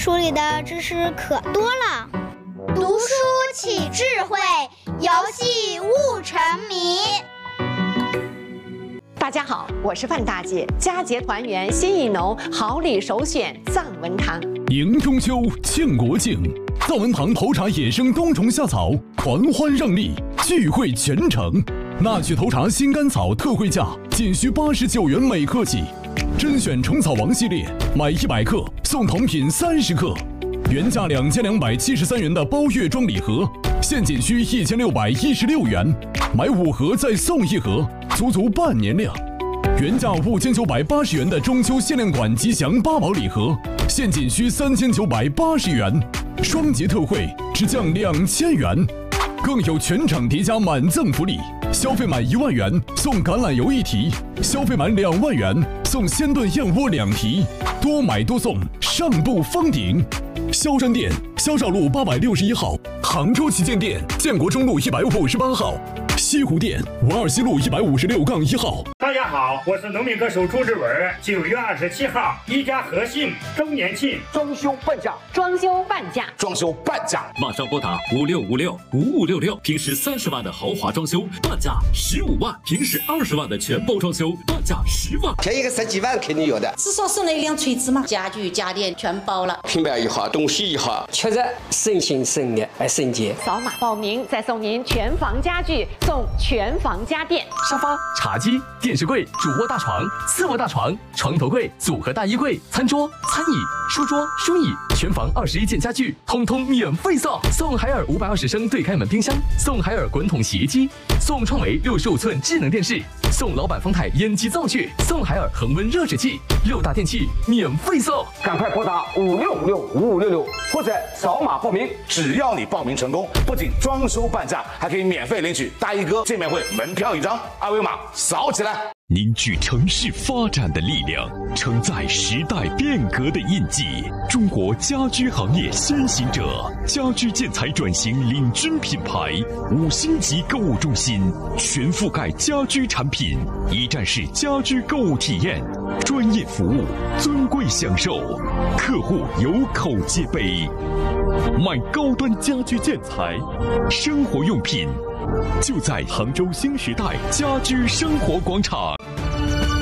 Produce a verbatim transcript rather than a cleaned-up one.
书里的知识可多了。 读书启智慧，游戏悟沉迷。 大家好，我是范大姐。佳节团圆心意浓，好礼首选藏文堂。 迎中秋，庆国庆，藏文堂头茶野生冬虫夏草，团欢让利，聚会全城。纳趣头茶新甘草特惠价，仅需八十九元每克起。甄选虫草王系列，买一百克送同品三十克。原价两千两百七十三元的包月装礼盒，现仅需一千六百一十六元，买五盒再送一盒，足足半年量。原价五千九百八十元的中秋限量款吉祥八宝礼盒，现仅需三千九百八十元，双节特惠只降两千元，更有全场叠加满赠福利。消费满一万元送橄榄油一提，消费满两万元送鲜炖燕窝两提，多买多送，上不封顶。萧山店萧兆路八百六十一号，杭州旗舰店建国中路一百五十八号，西湖店五二西路一百五十六杠一号。 大家好，我是农民歌手朱志文。九月二十七号，一家和信周年庆， 装修半价， 装修半价， 装修半价， 马上拨打五六五六五五六六，平时三十万的豪华装修半价十五万，平时二十万的全包装修半价十万， 便宜个十几万肯定有的， 至少送了一辆锤子嘛，家具家电全包了， 平板一号，东西一号， 确实省心省力还省钱。 扫码报名再送您全房家具，送全房家电， 沙发、茶几、电视柜、主卧大床、次卧大床、床头柜、组合大衣柜、餐桌、餐椅、书桌、书椅，全房二十一件家具，通通免费送。送海尔五百二十升对开门冰箱，送海尔滚筒洗衣机，送创维六十五寸智能电视，送老板方太烟机灶具，送海尔恒温热水器，六大电器免费送。 赶快拨打五六五六五五六六，或者扫码报名。只要你报名成功，不仅装修半价，还可以免费领取大衣哥见面会门票一张，二维码扫起来。 凝聚城市发展的力量，承载时代变革的印记。中国家居行业先行者，家居建材转型领军品牌，五星级购物中心，全覆盖家居产品，一站式家居购物体验，专业服务，尊贵享受，客户有口皆碑。买高端家居建材、生活用品，就在杭州新时代家居生活广场。